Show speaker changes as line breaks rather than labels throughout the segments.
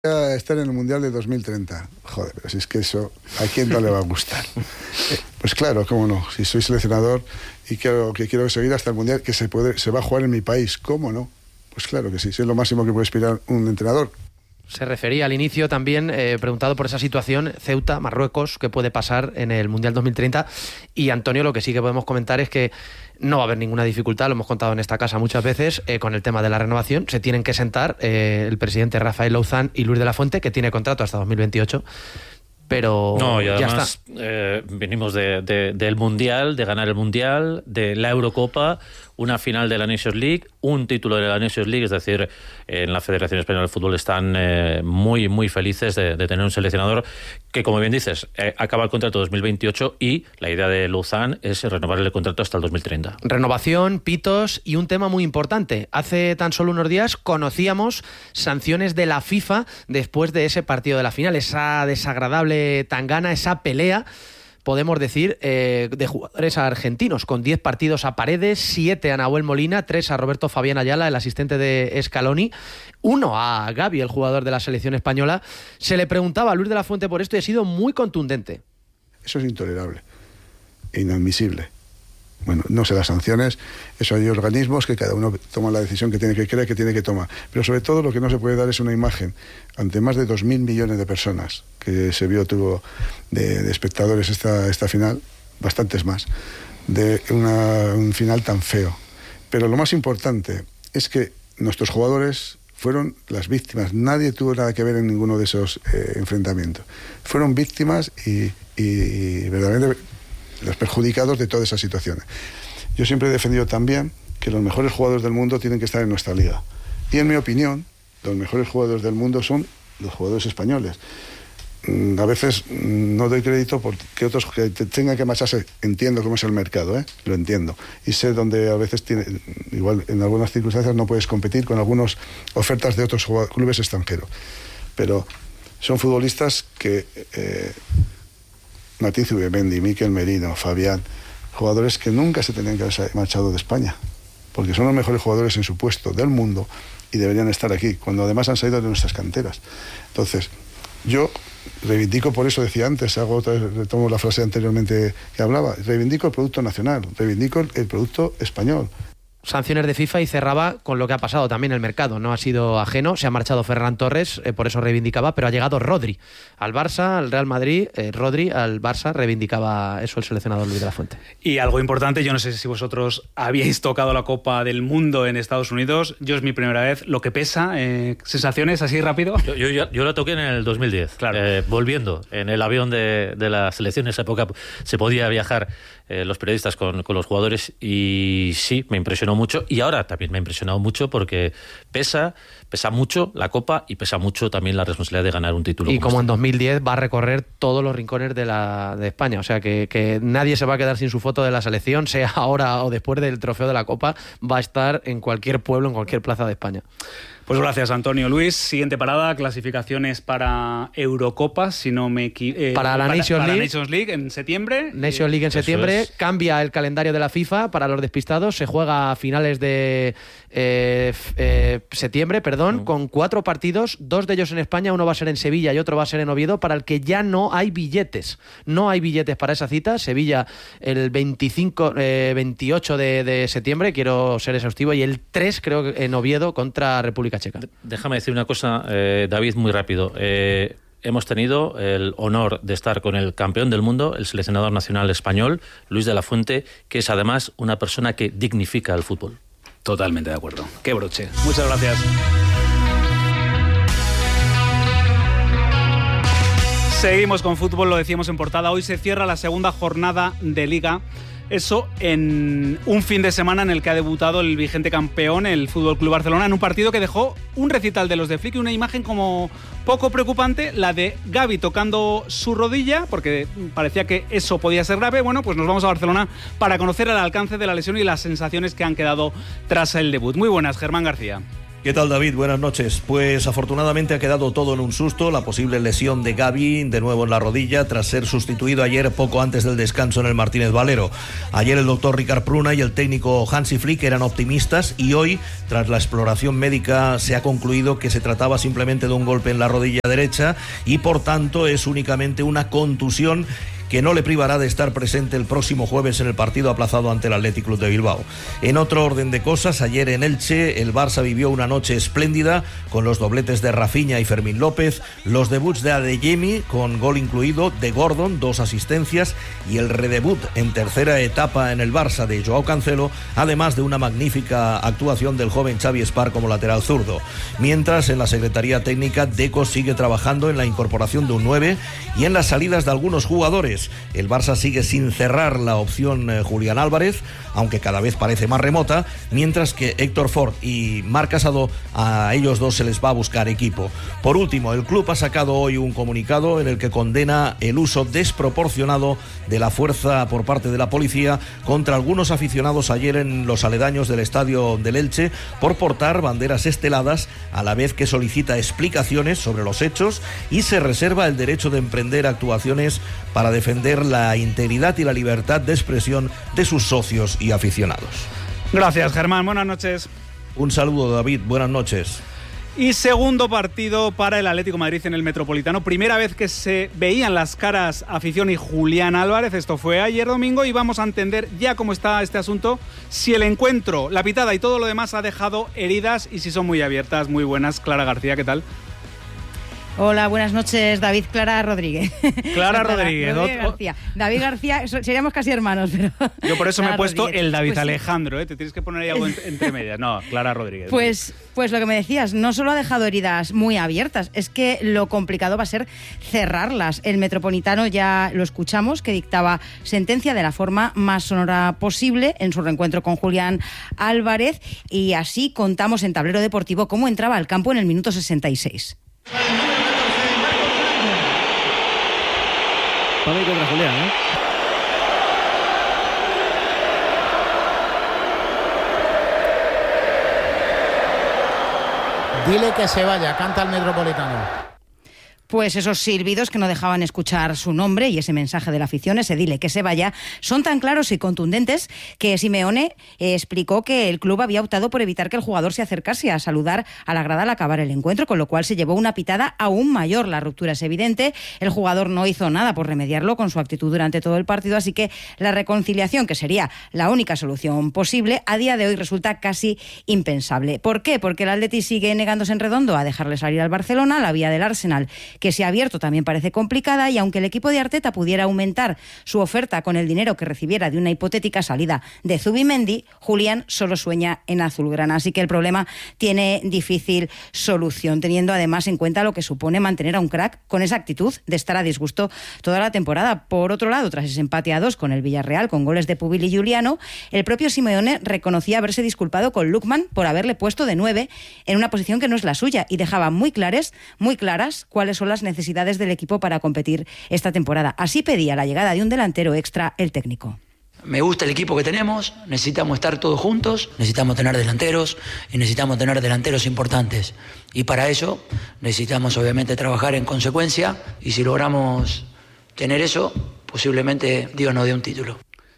a estar en el Mundial de 2030. Joder, pero si es que eso, ¿a quién no le va a gustar? Pues claro, cómo no. Si soy seleccionador y quiero seguir hasta el Mundial, que se va a jugar en mi país, ¿cómo no? Pues claro que sí, es lo máximo que puede aspirar un entrenador.
Se refería al inicio también, preguntado por esa situación, Ceuta, Marruecos, ¿qué puede pasar en el Mundial 2030? Y Antonio, lo que sí que podemos comentar es que no va a haber ninguna dificultad, lo hemos contado en esta casa muchas veces, con el tema de la renovación. Se tienen que sentar el presidente Rafael Louzán y Luis de la Fuente, que tiene contrato hasta 2028. Pero
no, y además
ya está.
Venimos del Mundial, de ganar el Mundial, de la Eurocopa, una final de la Nations League, un título de la Nations League, es decir, en la Federación Española de Fútbol están muy, muy felices de tener un seleccionador que, como bien dices, acaba el contrato 2028 y la idea de Louzán es renovar el contrato hasta el 2030.
Renovación, pitos y un tema muy importante. Hace tan solo unos días conocíamos sanciones de la FIFA después de ese partido de la final, esa desagradable tangana, esa pelea, podemos decir, de jugadores argentinos, con 10 partidos a Paredes, 7 a Nahuel Molina, 3 a Roberto Fabián Ayala, el asistente de Scaloni, 1 a Gavi, el jugador de la selección española. Se le preguntaba a Luis de la Fuente por esto y ha sido muy contundente.
Eso es intolerable, inadmisible. Bueno, no sé las sanciones, eso hay organismos que cada uno toma la decisión que tiene que creer que tiene que tomar. Pero sobre todo lo que no se puede dar es una imagen ante más de 2.000 millones de personas que tuvo de espectadores esta final, bastantes más, de un final tan feo. Pero lo más importante es que nuestros jugadores fueron las víctimas. Nadie tuvo nada que ver en ninguno de esos enfrentamientos. Fueron víctimas y verdaderamente los perjudicados de todas esas situaciones. Yo siempre he defendido también que los mejores jugadores del mundo tienen que estar en nuestra liga. Y en mi opinión, los mejores jugadores del mundo son los jugadores españoles. A veces no doy crédito porque otros que tengan que marcharse. Entiendo cómo es el mercado, lo entiendo. Y sé donde a veces igual en algunas circunstancias no puedes competir con algunas ofertas de otros clubes extranjeros. Pero son futbolistas que... Martín Zubimendi, Mikel Merino, Fabián, jugadores que nunca se tenían que haber marchado de España, porque son los mejores jugadores en su puesto del mundo y deberían estar aquí, cuando además han salido de nuestras canteras. Entonces, yo reivindico, por eso decía antes, retomo la frase anteriormente que hablaba, reivindico el producto nacional, reivindico el producto español.
Sanciones de FIFA y cerraba con lo que ha pasado también en el mercado. No ha sido ajeno, se ha marchado Ferran Torres, por eso reivindicaba, pero ha llegado Rodri al Barça, al Real Madrid, Rodri al Barça, reivindicaba eso el seleccionador Luis de la Fuente.
Y algo importante, yo no sé si vosotros habíais tocado la Copa del Mundo en Estados Unidos, yo es mi primera vez, lo que pesa, sensaciones así rápido.
Yo la toqué en el 2010, claro. Volviendo en el avión de la selección, en esa época se podía viajar los periodistas con los jugadores y sí, me impresionó mucho y ahora también me ha impresionado mucho porque pesa mucho la Copa y pesa mucho también la responsabilidad de ganar un título.
Y como en 2010 va a recorrer todos los rincones de España, o sea que nadie se va a quedar sin su foto de la selección, sea ahora o después del trofeo de la Copa, va a estar en cualquier pueblo, en cualquier plaza de España.
Pues gracias, Antonio. Luis, siguiente parada, clasificaciones para Eurocopa, si no me equivoco.
Para la
Nations League en septiembre.
Nations League en septiembre, cambia el calendario de la FIFA para los despistados, se juega a finales de septiembre, con 4 partidos, 2 de ellos en España, uno va a ser en Sevilla y otro va a ser en Oviedo, para el que ya no hay billetes. No hay billetes para esa cita. Sevilla el 28 de septiembre, quiero ser exhaustivo, y el 3 creo que en Oviedo contra República Checa.
Déjame decir una cosa, David, muy rápido. Hemos tenido el honor de estar con el campeón del mundo, el seleccionador nacional español, Luis de la Fuente, que es además una persona que dignifica el fútbol.
Totalmente de acuerdo. Qué broche. Muchas gracias. Seguimos con fútbol, lo decíamos en portada. Hoy se cierra la segunda jornada de Liga. Eso en un fin de semana en el que ha debutado el vigente campeón, el FC Barcelona, en un partido que dejó un recital de los de Flick y una imagen como poco preocupante, la de Gavi tocando su rodilla, porque parecía que eso podía ser grave. Bueno, pues nos vamos a Barcelona para conocer el alcance de la lesión y las sensaciones que han quedado tras el debut. Muy buenas, Germán García.
¿Qué tal, David? Buenas noches. Pues afortunadamente ha quedado todo en un susto. La posible lesión de Gavi, de nuevo en la rodilla, tras ser sustituido ayer poco antes del descanso en el Martínez Valero. Ayer el doctor Ricard Pruna y el técnico Hansi Flick eran optimistas y hoy, tras la exploración médica, se ha concluido que se trataba simplemente de un golpe en la rodilla derecha y por tanto es únicamente una contusión que no le privará de estar presente el próximo jueves en el partido aplazado ante el Athletic Club de Bilbao. En otro orden de cosas, ayer en Elche el Barça vivió una noche espléndida con los dobletes de Rafinha y Fermín López, los debuts de Adeyemi con gol incluido, de Gordon, 2 asistencias y el redebut en tercera etapa en el Barça de Joao Cancelo, además de una magnífica actuación del joven Xavi Espar como lateral zurdo. Mientras en la Secretaría Técnica Deco sigue trabajando en la incorporación de un 9 y en las salidas de algunos jugadores. El Barça sigue sin cerrar la opción Julián Álvarez, aunque cada vez parece más remota, mientras que Héctor Ford y Marc Casado, a ellos dos se les va a buscar equipo. Por último, el club ha sacado hoy un comunicado en el que condena el uso desproporcionado de la fuerza por parte de la policía contra algunos aficionados ayer en los aledaños del estadio del Elche por portar banderas esteladas, a la vez que solicita explicaciones sobre los hechos y se reserva el derecho de emprender actuaciones para defender la integridad y la libertad de expresión de sus socios y aficionados.
Gracias, Germán. Buenas noches.
Un saludo, David. Buenas noches.
Y segundo partido para el Atlético de Madrid en el Metropolitano. Primera vez que se veían las caras afición y Julián Álvarez. Esto fue ayer domingo y vamos a entender ya cómo está este asunto. Si el encuentro, la pitada y todo lo demás ha dejado heridas y si son muy abiertas, muy buenas. Clara García, ¿qué tal?
Hola, buenas noches, David. Clara Rodríguez.
Clara Rodríguez.
García. David García, seríamos casi hermanos, pero...
Yo por eso me he puesto
Rodríguez.
el David
Pues
Alejandro, ¿eh? Te tienes que poner ahí algo entre medias. No, Clara Rodríguez.
Pues lo que me decías, no solo ha dejado heridas muy abiertas, es que lo complicado va a ser cerrarlas. El Metropolitano, ya lo escuchamos, que dictaba sentencia de la forma más sonora posible en su reencuentro con Julián Álvarez, y así contamos en Tablero Deportivo cómo entraba al campo en el minuto 66.
Para mí contra Julián, ¿eh?
Dile que se vaya, canta el Metropolitano.
Pues esos silbidos que no dejaban escuchar su nombre y ese mensaje de la afición, ese dile que se vaya, son tan claros y contundentes que Simeone explicó que el club había optado por evitar que el jugador se acercase a saludar a la grada al acabar el encuentro, con lo cual se llevó una pitada aún mayor. La ruptura es evidente, el jugador no hizo nada por remediarlo con su actitud durante todo el partido, así que la reconciliación, que sería la única solución posible, a día de hoy resulta casi impensable. ¿Por qué? Porque el Atleti sigue negándose en redondo a dejarle salir al Barcelona, la vía del Arsenal, que se ha abierto, también parece complicada, y aunque el equipo de Arteta pudiera aumentar su oferta con el dinero que recibiera de una hipotética salida de Zubimendi, Julián solo sueña en azulgrana, así que el problema tiene difícil solución, teniendo además en cuenta lo que supone mantener a un crack con esa actitud de estar a disgusto toda la temporada. Por otro lado, tras ese empate a 2 con el Villarreal, con goles de Pubil y Giuliano, el propio Simeone reconocía haberse disculpado con Lookman por haberle puesto de 9 en una posición que no es la suya, y dejaba muy claras cuáles son las necesidades del equipo para competir esta temporada. Así pedía la llegada de un delantero extra el técnico.
Me gusta el equipo que tenemos, necesitamos estar todos juntos, necesitamos tener delanteros y necesitamos tener delanteros importantes. Y para eso necesitamos obviamente trabajar en consecuencia, y si logramos tener eso, posiblemente Dios nos dé un título.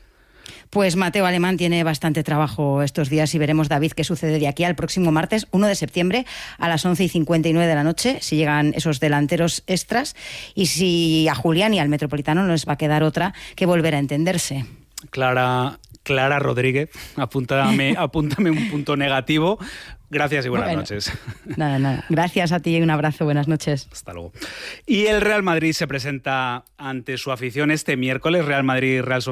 Pues Mateo Alemán tiene bastante trabajo estos días y veremos, David, qué sucede de aquí al próximo martes 1 de septiembre a las 11:59 de la noche, si llegan esos delanteros extras y si a Julián y al Metropolitano no les va a quedar otra que volver a entenderse.
Clara Rodríguez, apúntame un punto negativo. Gracias y buenas noches.
Nada. Gracias a ti y un abrazo. Buenas noches.
Hasta luego. Y el Real Madrid se presenta ante su afición este miércoles. Real Madrid-Real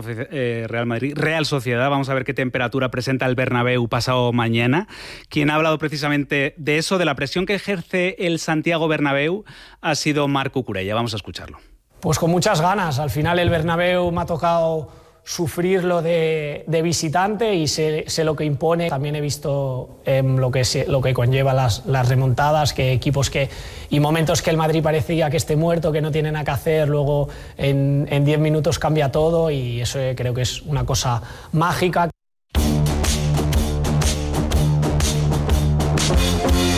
Sociedad. Vamos a ver qué temperatura presenta el Bernabéu pasado mañana. Quien ha hablado precisamente de eso, de la presión que ejerce el Santiago Bernabéu, ha sido Marc Cucurella. Vamos a escucharlo.
Pues con muchas ganas. Al final el Bernabéu me ha tocado sufrirlo de visitante y sé lo que impone. También he visto lo que conlleva las remontadas, que equipos y momentos que el Madrid parecía que esté muerto, que no tiene nada que hacer, luego en 10 minutos cambia todo, y eso creo que es una cosa mágica.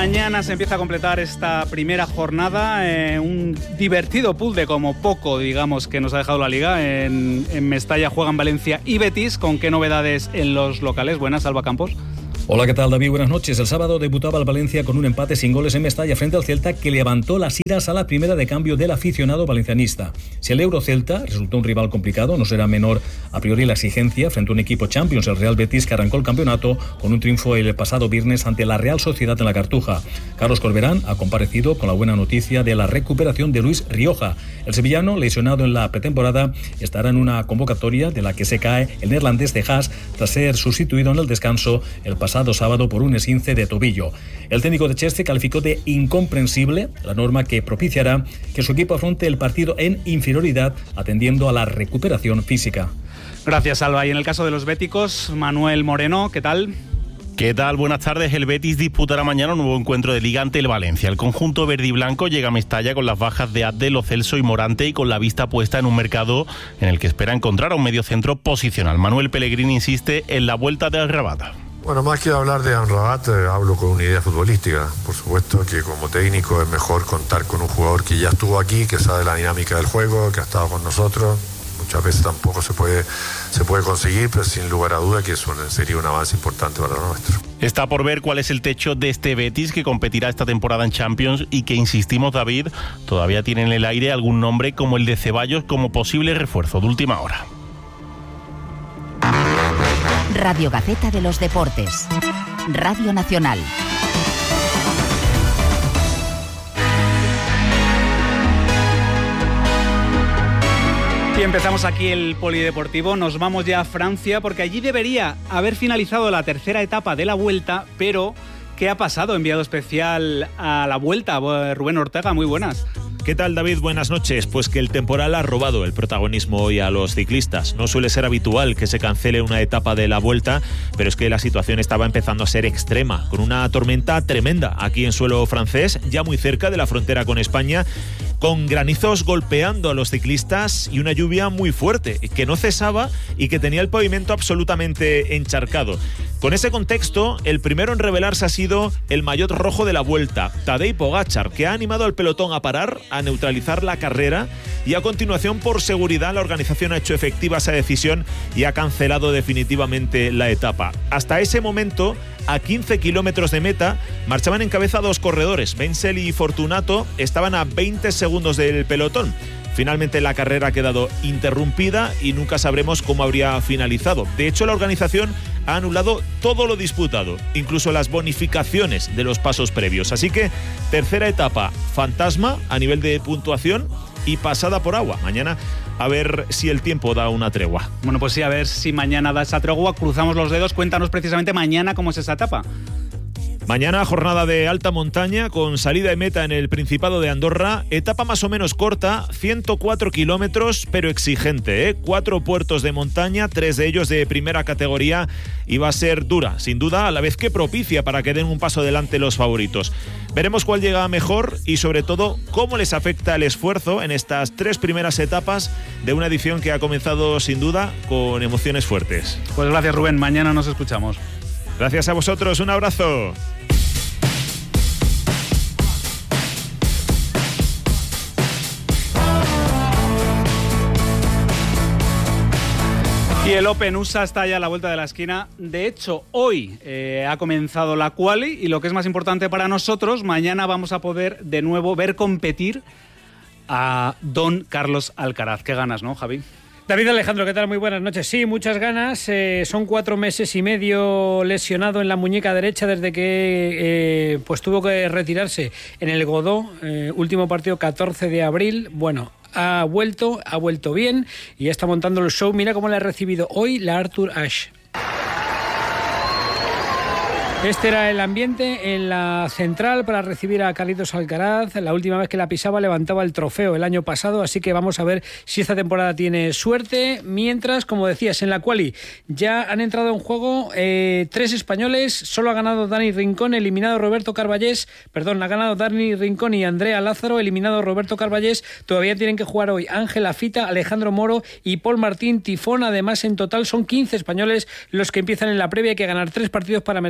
Mañana se empieza a completar esta primera jornada, un divertido pool de como poco, digamos, que nos ha dejado la Liga. En Mestalla juegan Valencia y Betis. ¿Con qué novedades en los locales? Buenas, Alba Campos.
Hola, ¿qué tal, David? Buenas noches. El sábado debutaba el Valencia con un empate sin goles en Mestalla frente al Celta, que levantó las iras a la primera de cambio del aficionado valencianista. Si el Euro-Celta resultó un rival complicado, no será menor a priori la exigencia frente a un equipo Champions, el Real Betis, que arrancó el campeonato con un triunfo el pasado viernes ante la Real Sociedad en la Cartuja. Carlos Corberán ha comparecido con la buena noticia de la recuperación de Luis Rioja. El sevillano, lesionado en la pretemporada, estará en una convocatoria de la que se cae el neerlandés de Haas tras ser sustituido en el descanso el pasado sábado por un esguince de tobillo. El técnico de Chelsea calificó de incomprensible la norma que propiciará que su equipo afronte el partido en inferioridad, atendiendo a la recuperación física.
Gracias, Alba. Y en el caso de los béticos, Manuel Moreno, ¿qué tal?
¿Qué tal? Buenas tardes. El Betis disputará mañana un nuevo encuentro de Liga ante el Valencia. El conjunto verde y blanco llega a Mestalla con las bajas de Abde, Lo Celso y Morante, y con la vista puesta en un mercado en el que espera encontrar a un mediocentro posicional. Manuel Pellegrini insiste en la vuelta de Amrabat.
Bueno, más que hablar de Amrabat, hablo con una idea futbolística. Por supuesto que como técnico es mejor contar con un jugador que ya estuvo aquí, que sabe la dinámica del juego, que ha estado con nosotros. Muchas veces tampoco se puede conseguir, pero sin lugar a duda que eso sería un avance importante para lo nuestro.
Está por ver cuál es el techo de este Betis, que competirá esta temporada en Champions y que, insistimos, David, todavía tiene en el aire algún nombre como el de Ceballos como posible refuerzo de última hora.
Radio Gaceta de los Deportes. Radio Nacional.
Y empezamos aquí el polideportivo. Nos vamos ya a Francia porque allí debería haber finalizado la tercera etapa de la Vuelta, pero ¿qué ha pasado? Enviado especial a la Vuelta, Rubén Ortega, muy buenas.
¿Qué tal, David? Buenas noches. Pues que el temporal ha robado el protagonismo hoy a los ciclistas. No suele ser habitual que se cancele una etapa de la Vuelta, pero es que la situación estaba empezando a ser extrema, con una tormenta tremenda aquí en suelo francés, ya muy cerca de la frontera con España, con granizos golpeando a los ciclistas y una lluvia muy fuerte, que no cesaba y que tenía el pavimento absolutamente encharcado. Con ese contexto, el primero en revelarse ha sido el maillot rojo de la Vuelta, Tadej Pogačar, que ha animado al pelotón a parar, a neutralizar la carrera, y a continuación, por seguridad, la organización ha hecho efectiva esa decisión y ha cancelado definitivamente la etapa. Hasta ese momento, a 15 kilómetros de meta, marchaban en cabeza dos corredores. Wenzel y Fortunato estaban a 20 segundos del pelotón. Finalmente la carrera ha quedado interrumpida y nunca sabremos cómo habría finalizado. De hecho, la organización ha anulado todo lo disputado, incluso las bonificaciones de los pasos previos. Así que tercera etapa fantasma a nivel de puntuación y pasada por agua. Mañana a ver si el tiempo da una tregua.
Bueno, pues sí, a ver si mañana da esa tregua. Cruzamos los dedos. Cuéntanos precisamente mañana cómo es esa etapa.
Mañana jornada de alta montaña con salida y meta en el Principado de Andorra, etapa más o menos corta, 104 kilómetros, pero exigente, 4 puertos de montaña, 3 de ellos de primera categoría, y va a ser dura, sin duda, a la vez que propicia para que den un paso adelante los favoritos. Veremos cuál llega mejor y sobre todo cómo les afecta el esfuerzo en estas 3 primeras etapas de una edición que ha comenzado sin duda con emociones fuertes.
Pues gracias, Rubén, mañana nos escuchamos.
Gracias a vosotros, un abrazo.
Y el Open USA está ya a la vuelta de la esquina. De hecho, hoy ha comenzado la quali y lo que es más importante para nosotros, mañana vamos a poder de nuevo ver competir a don Carlos Alcaraz. Qué ganas, ¿no, Javi?
David Alejandro, ¿qué tal? Muy buenas noches. Sí, muchas ganas. Son 4 meses y medio lesionado en la muñeca derecha desde que pues tuvo que retirarse en el Godó. Último partido 14 de abril. Bueno, ha vuelto bien y ya está montando el show. Mira cómo le ha recibido hoy la Arthur Ashe. Este era el ambiente en la central para recibir a Carlitos Alcaraz. La última vez que la pisaba levantaba el trofeo el año pasado, así que vamos a ver si esta temporada tiene suerte. Mientras, como decías, en la quali ya han entrado en juego 3 españoles. Solo ha ganado Dani Rincón, eliminado Roberto Carballés. Ha ganado Dani Rincón y Andrea Lázaro, eliminado Roberto Carballés. Todavía tienen que jugar hoy Ángel Afita, Alejandro Moro y Paul Martín Tifón. Además, en total son 15 españoles los que empiezan en la previa. Hay que ganar 3 partidos para meterse en el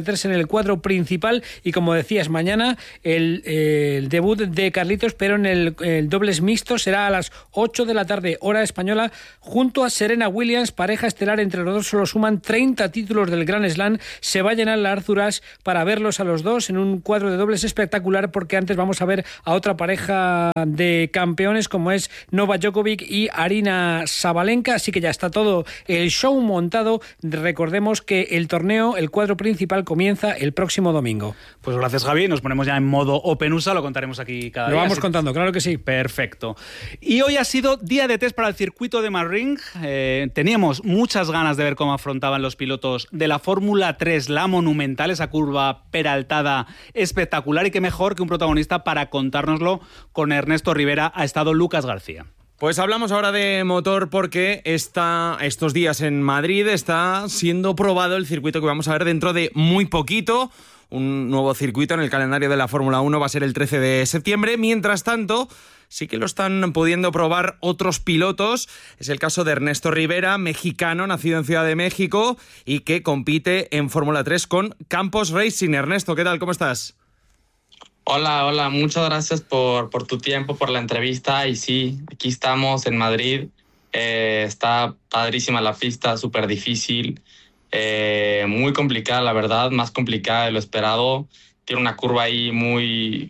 el cuadro principal y, como decías, mañana el debut de Carlitos, pero en el dobles mixto será a las 8 de la tarde, hora española, junto a Serena Williams, pareja estelar. Entre los dos solo suman 30 títulos del Grand Slam. Se va a llenar la Arthur Ashe para verlos a los dos en un cuadro de dobles espectacular, porque antes vamos a ver a otra pareja de campeones como es Novak Djokovic y Aryna Sabalenka, así que ya está todo el show montado. Recordemos que el torneo, el cuadro principal, comienza el próximo domingo.
Pues gracias, Javi, nos ponemos ya en modo Open USA, lo contaremos aquí cada día.
Lo vamos contando, claro que sí.
Perfecto. Y hoy ha sido día de test para el circuito de Madrid. Teníamos muchas ganas de ver cómo afrontaban los pilotos de la Fórmula 3 la Monumental, esa curva peraltada espectacular, y qué mejor que un protagonista para contárnoslo. Con Ernesto Rivera ha estado Lucas García.
Pues hablamos ahora de motor porque estos días en Madrid está siendo probado el circuito que vamos a ver dentro de muy poquito. Un nuevo circuito en el calendario de la Fórmula 1 va a ser el 13 de septiembre. Mientras tanto, sí que lo están pudiendo probar otros pilotos. Es el caso de Ernesto Rivera, mexicano, nacido en Ciudad de México y que compite en Fórmula 3 con Campos Racing. Ernesto, ¿qué tal? ¿Cómo estás?
Hola, muchas gracias por tu tiempo, por la entrevista. Y sí, aquí estamos en Madrid. Está padrísima la pista, súper difícil, muy complicada, la verdad, más complicada de lo esperado. Tiene una curva ahí muy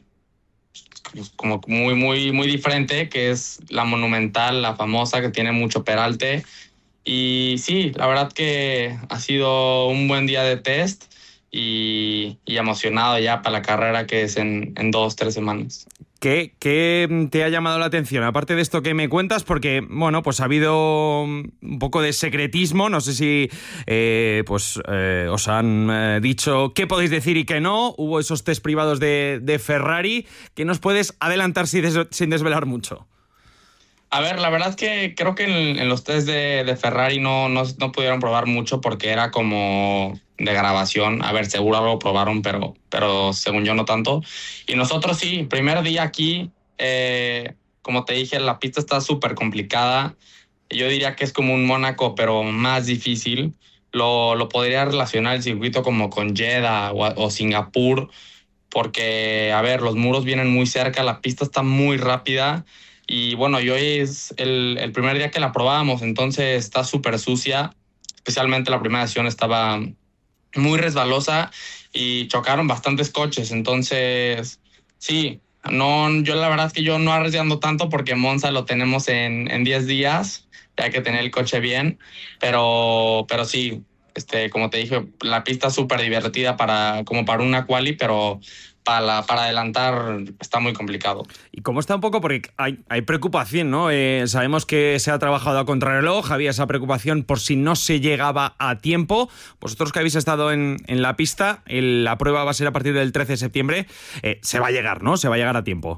diferente, que es la Monumental, la famosa, que tiene mucho peralte. Y sí, la verdad que ha sido un buen día de test. Y emocionado ya para la carrera, que es en 2-3 semanas.
¿Qué te ha llamado la atención? Aparte de esto que me cuentas, porque bueno, pues ha habido un poco de secretismo, no sé si os han dicho qué podéis decir y qué no. Hubo esos test privados de Ferrari. ¿Qué nos puedes adelantar sin desvelar mucho?
A ver, la verdad es que creo que en los test de Ferrari no pudieron probar mucho porque era como de grabación. A ver, seguro algo probaron, pero según yo no tanto. Y nosotros sí, primer día aquí, como te dije, la pista está súper complicada. Yo diría que es como un Mónaco, pero más difícil. Lo podría relacionar el circuito como con Jeddah o Singapur, porque, a ver, los muros vienen muy cerca, la pista está muy rápida. Y bueno, y hoy es el primer día que la probábamos, entonces está súper sucia. Especialmente la primera sesión estaba muy resbalosa y chocaron bastantes coches. Entonces, sí, yo la verdad es que yo no arriesgando tanto porque Monza lo tenemos en 10 días. Hay que tener el coche bien, pero sí, como te dije, la pista es súper divertida como para una quali, pero para adelantar está muy complicado.
¿Y cómo está un poco? Porque hay preocupación, ¿no? Sabemos que se ha trabajado a contrarreloj, había esa preocupación por si no se llegaba a tiempo. Vosotros que habéis estado en la pista, la prueba va a ser a partir del 13 de septiembre. Se va a llegar, ¿no? Se va a llegar a tiempo.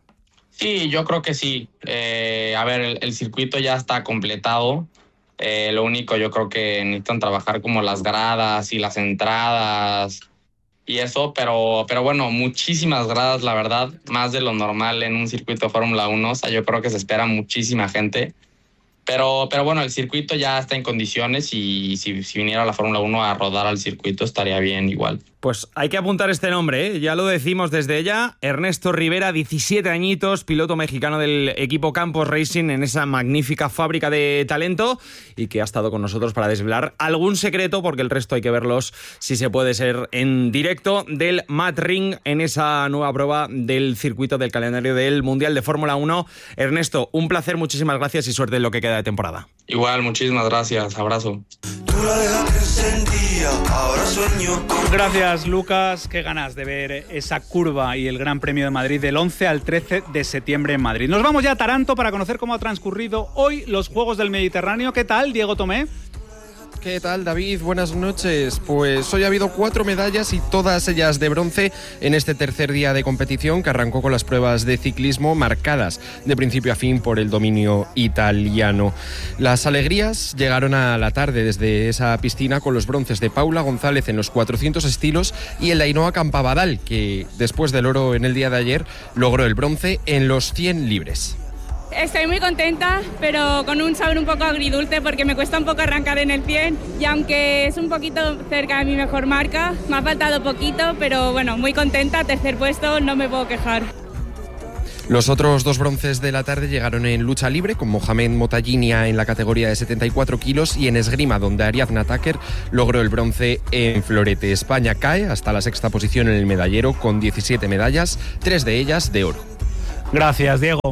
Sí, yo creo que sí. A ver, el circuito ya está completado. Lo único, yo creo que necesitan trabajar como las gradas y las entradas y eso, pero bueno, muchísimas gradas, la verdad, más de lo normal en un circuito de Fórmula 1. O sea, yo creo que se espera muchísima gente. Pero bueno, el circuito ya está en condiciones y si viniera la Fórmula 1 a rodar al circuito estaría bien igual.
Pues hay que apuntar este nombre, ¿eh? Ya lo decimos desde ya. Ernesto Rivera, 17 añitos, piloto mexicano del equipo Campos Racing en esa magnífica fábrica de talento y que ha estado con nosotros para desvelar algún secreto, porque el resto hay que verlos, si se puede ser, en directo del Mad Ring en esa nueva prueba del circuito del calendario del Mundial de Fórmula 1. Ernesto, un placer, muchísimas gracias y suerte en lo que queda de temporada.
Igual, muchísimas gracias, abrazo.
Gracias, Lucas. Qué ganas de ver esa curva y el Gran Premio de Madrid del 11 al 13 de septiembre en Madrid. Nos vamos ya a Taranto para conocer cómo ha transcurrido hoy los Juegos del Mediterráneo. ¿Qué tal, Diego Tomé?
¿Qué tal, David? Buenas noches. Pues hoy ha habido 4 medallas y todas ellas de bronce en este tercer día de competición, que arrancó con las pruebas de ciclismo marcadas de principio a fin por el dominio italiano. Las alegrías llegaron a la tarde desde esa piscina con los bronces de Paula González en los 400 estilos y el de Ainhoa Campabadal, que después del oro en el día de ayer logró el bronce en los 100 libres.
Estoy muy contenta, pero con un sabor un poco agridulce porque me cuesta un poco arrancar en el 100 y aunque es un poquito cerca de mi mejor marca, me ha faltado poquito, pero bueno, muy contenta, tercer puesto, no me puedo quejar.
Los otros 2 bronces de la tarde llegaron en lucha libre, con Mohamed Motayinia en la categoría de 74 kilos y en esgrima, donde Ariadna Tucker logró el bronce en florete. España cae hasta la 6ª posición en el medallero con 17 medallas, 3 de ellas de oro.
Gracias, Diego.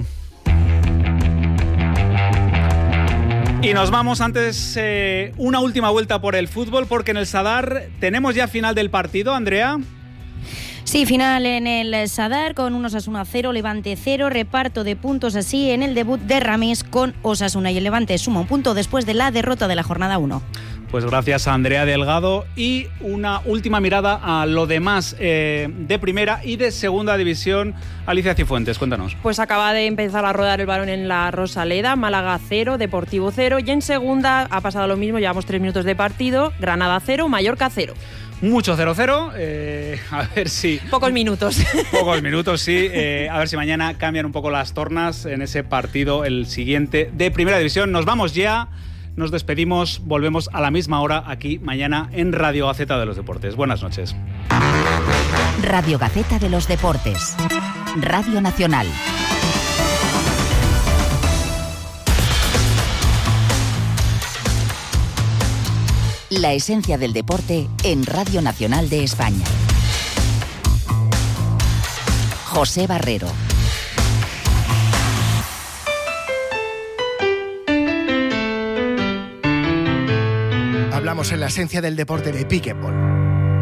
Y nos vamos antes una última vuelta por el fútbol, porque en el Sadar tenemos ya final del partido, Andrea.
Sí, final en el Sadar con un Osasuna 0, Levante 0, reparto de puntos así en el debut de Ramis con Osasuna y el Levante suma un punto después de la derrota de la jornada 1.
Pues gracias a Andrea Delgado y una última mirada a lo demás de primera y de segunda división. Alicia Cifuentes, cuéntanos.
Pues acaba de empezar a rodar el balón en la Rosaleda, Málaga 0, Deportivo 0 y en segunda ha pasado lo mismo, llevamos 3 minutos de partido, Granada 0, Mallorca 0.
Mucho 0-0, a ver si...
Pocos minutos.
Pocos minutos, sí. A ver si mañana cambian un poco las tornas en ese partido, el siguiente de Primera División. Nos vamos ya, nos despedimos, volvemos a la misma hora aquí mañana en Radio Gaceta de los Deportes. Buenas noches.
Radio Gaceta de los Deportes. Radio Nacional. La esencia del deporte en Radio Nacional de España. José Barrero.
Hablamos en la esencia del deporte de Pique Ball.